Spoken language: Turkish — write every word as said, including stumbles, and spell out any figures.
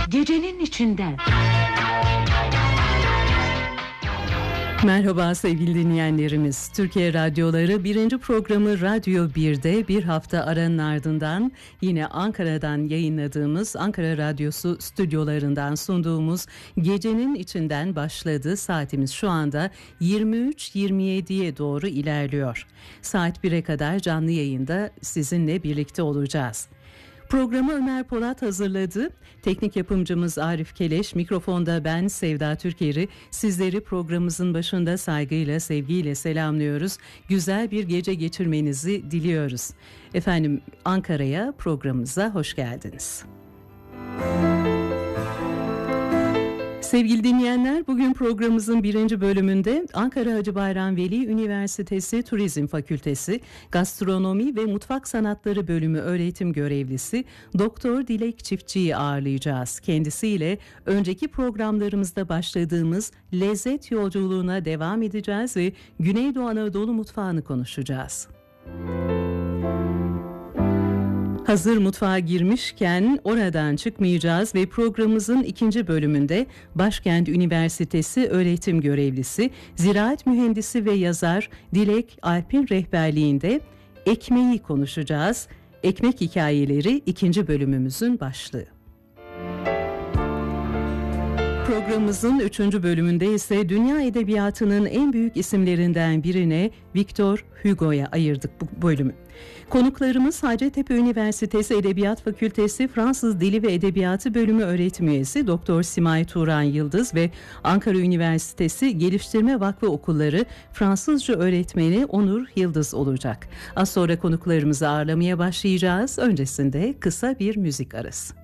Gecenin içinden. Merhaba sevgili dinleyenlerimiz. Türkiye Radyoları birinci programı Radyo bir'de bir hafta aranın ardından yine Ankara'dan yayınladığımız Ankara Radyosu stüdyolarından sunduğumuz Gecenin içinden başladı. Saatimiz şu anda yirmi üç yirmi yediye doğru ilerliyor. Saat bir'e kadar canlı yayında sizinle birlikte olacağız. Programı Ömer Polat hazırladı. Teknik yapımcımız Arif Keleş, mikrofonda ben Sevda Türker'i. Sizleri programımızın başında saygıyla, sevgiyle selamlıyoruz. Güzel bir gece geçirmenizi diliyoruz. Efendim, Ankara'ya, programımıza hoş geldiniz. Sevgili dinleyenler, bugün programımızın birinci bölümünde Ankara Hacı Bayram Veli Üniversitesi Turizm Fakültesi Gastronomi ve Mutfak Sanatları Bölümü öğretim görevlisi Doktor Dilek Çiftçi'yi ağırlayacağız. Kendisiyle önceki programlarımızda başladığımız lezzet yolculuğuna devam edeceğiz ve Güneydoğu Anadolu mutfağını konuşacağız. Hazır mutfağa girmişken oradan çıkmayacağız ve programımızın ikinci bölümünde Başkent Üniversitesi öğretim görevlisi, ziraat mühendisi ve yazar Dilek Alp'in rehberliğinde ekmeği konuşacağız. Ekmek hikayeleri ikinci bölümümüzün başlığı. Programımızın üçüncü bölümünde ise dünya edebiyatının en büyük isimlerinden birine Victor Hugo'ya ayırdık bu bölümü. Konuklarımız Hacettepe Üniversitesi Edebiyat Fakültesi Fransız Dili ve Edebiyatı Bölümü öğretim üyesi Doktor Simay Turan Yıldız ve Ankara Üniversitesi Geliştirme Vakfı Okulları Fransızca öğretmeni Onur Yıldız olacak. Az sonra konuklarımızı ağırlamaya başlayacağız. Öncesinde kısa bir müzik arası.